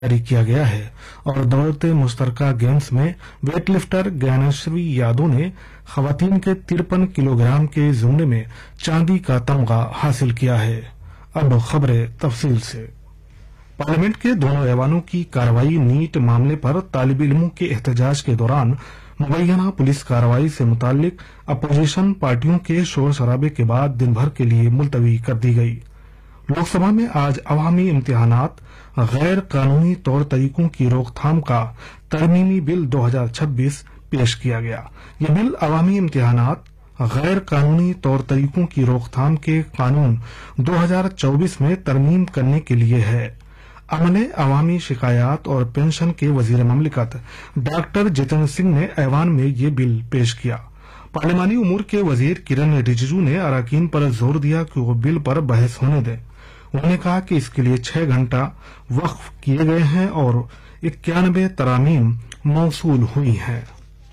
जारी किया गया है और दौड़ते मुश्तरका गेम्स में वेट लिफ्टर ज्ञानेश्वरी यादव ने खवातीन के 53 किलोग्राम के जुमरे में चांदी का तमगा हासिल किया है। अब खबरें तफसील से। पार्लियामेंट के दोनों ऐवानों की कार्रवाई नीट मामले पर तालिब इल्मों के एहतजाज के दौरान मुबैना पुलिस कार्रवाई से मुताल्लिक अपोजिशन पार्टियों के शोर शराबे के बाद दिन भर के लिए मुलतवी कर दी गई। लोकसभा में आज अवामी इम्तिहानात गैर कानूनी तौर तरीकों की रोकथाम का तरमीमी बिल 2026 पेश किया गया। यह बिल अवामी इम्तिहानात गैर कानूनी तौर तरीकों की रोकथाम के कानून 2024 में तरमीम करने के लिए है। अमले अवामी शिकायत और पेंशन के वजीर ममलिकत डॉक्टर जितेंद्र सिंह ने ऐवान में ये बिल पेश किया। पार्लिमानी उमूर के वजीर किरण रिजिजू ने अरकान पर जोर दिया कि वो बिल पर बहस होने दें। उन्होंने कहा कि इसके लिए 6 घंटा वक्फ किए गए हैं और 91 तरामीम मौसूल हुई हैं।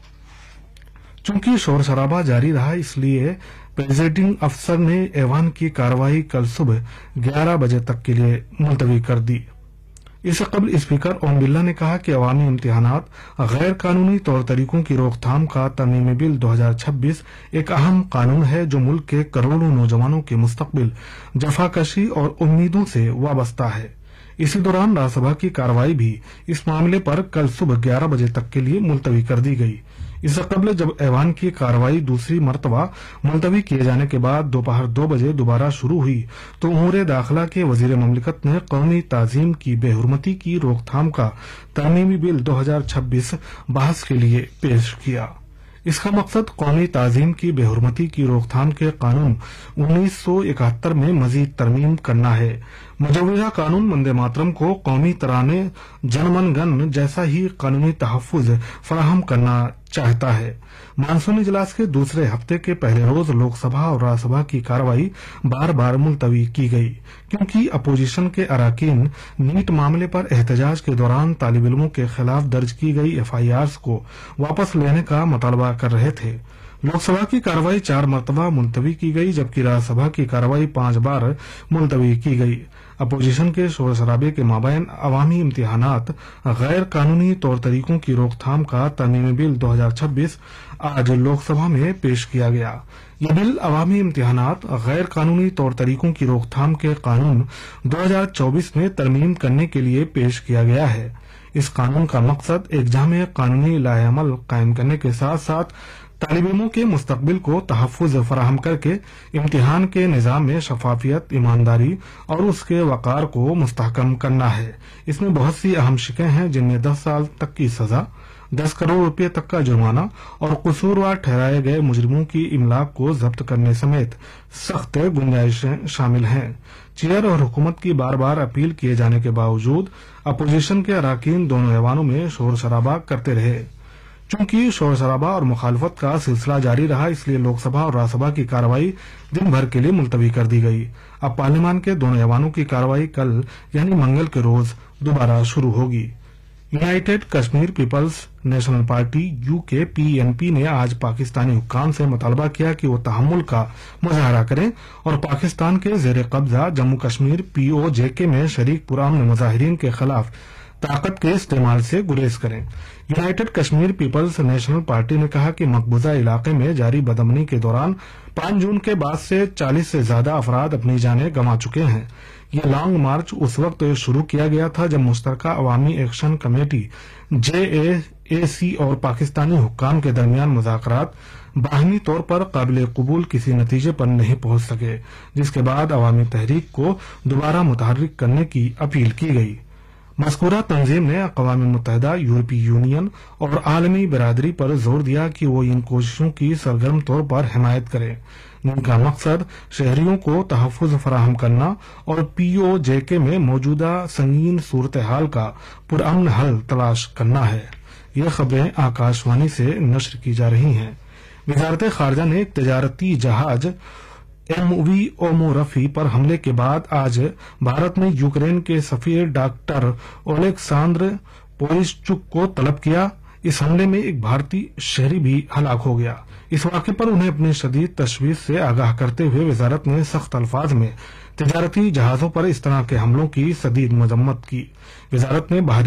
चूंकि शोर शराबा जारी रहा, इसलिए प्रेसिडिंग अफसर ने ऐवान की कार्रवाई कल सुबह 11 बजे तक के लिए मुलतवी कर दी। इससे कबल स्पीकर ओम बिरला ने कहा कि अवामी इम्तिहानात गैर कानूनी तौर तरीकों की रोकथाम का तरमीमी बिल 2026 एक अहम कानून है जो मुल्क के करोड़ों नौजवानों के मुस्तकबिल, जफाकशी और उम्मीदों से वाबस्ता है। इसी दौरान राज्यसभा की कार्रवाई भी इस मामले पर कल सुबह 11 बजे तक के लिए मुलतवी कर दी गई। इससे कबल जब ऐवान की कार्रवाई दूसरी मरतबा मुलतवी किए जाने के बाद दोपहर 2 बजे दोबारा शुरू हुई तो उमूर दाखिला के वजीर ममलिकत ने कौमी ताजीम की बेहुरमती की रोकथाम का तरमीमी बिल 2026 बहस के लिए पेश किया। इसका मकसद कौमी ताजीम की बेहुरमती की रोकथाम के कानून 1971 में मजीद तरमीम करना है। मुजव्वजा कानून वंदे मातरम को कौमी तराने जनमन गण जैसा ही कानूनी तहफ्फुज फराहम करना चाहता है। मानसूनी इजलास के दूसरे हफ्ते के पहले रोज लोकसभा और राज्यसभा की कार्रवाई बार बार मुलतवी की गई क्योंकि अपोजिशन के अरकान नीट मामले पर एहतजाज के दौरान तालिब इल्मों के खिलाफ दर्ज की गई FIRs को वापस लेने का मुतालबा कर रहे थे। लोकसभा की कार्रवाई 4 मरतबा मुलतवी की गई जबकि राज्यसभा की कार्रवाई 5 बार मुलतवी की गई। अपोजिशन के शोर शराबे के माबैन अवामी इम्तिहानात गैर कानूनी तौर तरीकों की रोकथाम का तरमीमी बिल 2026 आज लोकसभा में पेश किया गया। यह बिल अवामी इम्तिहानात गैर कानूनी तौर तरीकों की रोकथाम के कानून 2024 में तरमीम करने के लिए पेश किया गया है। इस कानून का मकसद एक जामे कानूनी लाएअमल कायम करने के साथ साथ तालिब इल्मों के मुस्तकबिल को तहफ्फुज फराहम करके इम्तिहान के निज़ाम में शफाफियत, ईमानदारी और उसके वक़ार को मुस्तहकम करना है। इसमें बहुत सी अहम शिकें हैं जिनमें 10 साल तक की सजा, 10 करोड़ रुपए तक का जुर्माना और कसूरवार ठहराए गए मुजरिमों की इमलाक को जब्त करने समेत सख्त गुंजाइशें शामिल हैं। चेयर और हुकूमत की बार बार अपील किए जाने के बावजूद अपोजिशन के अरकान दोनों ऐवानों में शोर शराबा करते रहे। चूंकि शोर शराबा और मुखालफत का सिलसिला जारी रहा, इसलिए लोकसभा और राज्यसभा की कार्रवाई दिन भर के लिए मुलतवी कर दी गई। अब पार्लियामान के दोनों ऐवानों की कार्रवाई कल यानी मंगल के रोज दोबारा शुरू होगी। United Kashmir peoples national party UKPNP ने आज पाकिस्तानी हुक्काम से मुतालबा किया कि वो तहम्मुल का मुजाहरा करें और पाकिस्तान के जेर कब्जा जम्मू कश्मीर POJK में शरीक पुरअमन मुजाहिरीन के खिलाफ ताकत के इस्तेमाल से गुरेज करें। United Kashmir peoples national party ने कहा कि मकबूजा इलाके में जारी बदअमनी के दौरान 5 जून के बाद से 40 से ज्यादा अफराद अपनी जानें गंवा चुके हैं। ये लॉन्ग मार्च उस वक्त शुरू किया गया था जब मुश्तरका अवामी एक्शन कमेटी JAAC और पाकिस्तानी हुक्काम के दरमियान मुज़ाकरात बाहमी तौर पर काबिल कबूल किसी नतीजे पर नहीं पहुंच सके, जिसके बाद अवामी तहरीक को दोबारा मुतहर्रिक करने की अपील की गई। मज़कूरा तंजीम ने अक़वाम मुत्तहिदा, यूरोपीय यूनियन और आलमी बिरादरी पर जोर दिया कि वो इन कोशिशों की सरगर्म तौर पर हिमायत करें जिनका मकसद शहरियों को तहफ़्फ़ुज़ फराहम करना और POJK में मौजूदा संगीन सूरत हाल का पुरअमन हल तलाश करना है। ये खबरें आकाशवाणी से नश्र की जा रही हैं। वज़ारत ख़ारजा ने एक तजारती जहाज MV ओमोरफी पर हमले के बाद आज भारत में यूक्रेन के सफीर डॉक्टर ओलेक्सांद्र पोलिशचुक को तलब किया। इस हमले में एक भारतीय शहरी भी हलाक हो गया। इस वाक़े पर उन्हें अपनी शदीद तशवीश से आगाह करते हुए वजारत ने सख्त अल्फाज में तिजारती जहाजों पर इस तरह के हमलों की शदीद मजम्मत की। वजारत ने